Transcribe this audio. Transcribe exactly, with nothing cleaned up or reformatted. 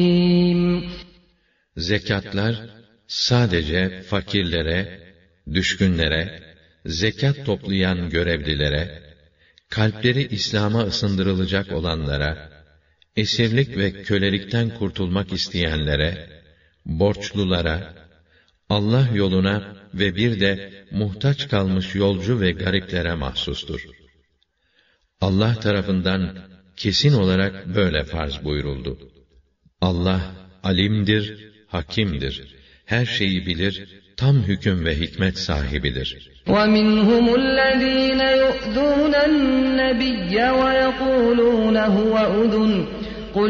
Zekatlar sadece fakirlere, düşkünlere, zekat toplayan görevlilere, kalpleri İslam'a ısındırılacak olanlara, esirlik ve kölelikten kurtulmak isteyenlere, borçlulara, Allah yoluna ve bir de muhtaç kalmış yolcu ve gariplere mahsustur. Allah tarafından kesin olarak böyle farz buyuruldu. Allah alimdir, hakimdir. Her şeyi bilir, tam hüküm ve hikmet sahibidir. وَمِنْهُمُ الَّذ۪ينَ يُؤْذُونَ النَّبِيَّ وَيَقُولُونَ هُوَ أُذُنٌ